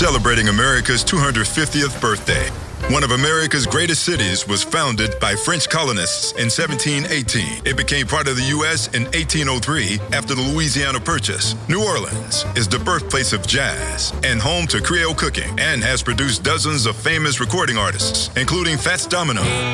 celebrating America's 250th birthday. One of America's greatest cities was founded by French colonists in 1718. It became part of the U.S. in 1803 after the Louisiana Purchase. New Orleans is the birthplace of jazz and home to Creole cooking and has produced dozens of famous recording artists, including Fats Domino.